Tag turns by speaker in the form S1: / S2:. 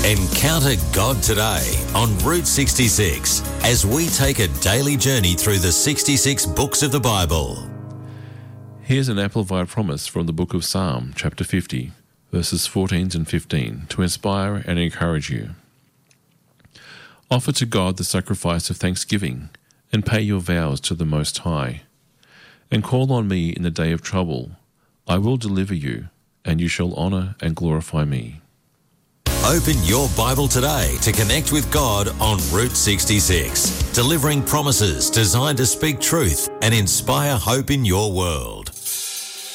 S1: Encounter God today on Route 66 as we take a daily journey through the 66 books of the Bible.
S2: Here's an amplified promise from the book of Psalm, chapter 50, verses 14 and 15, to inspire and encourage you. Offer to God the sacrifice of thanksgiving, and pay your vows to the Most High. And call on me in the day of trouble. I will deliver you, and you shall honour and glorify me.
S1: Open your Bible today to connect with God on Route 66, delivering promises designed to speak truth and inspire hope in your world.